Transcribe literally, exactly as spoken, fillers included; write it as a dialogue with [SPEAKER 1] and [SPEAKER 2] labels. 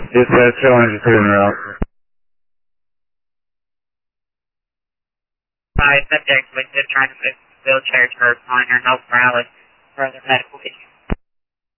[SPEAKER 1] Dispatch, challenge is in route.
[SPEAKER 2] Five subjects with the trying to wheelchair to her minor health rally. Further medical issues.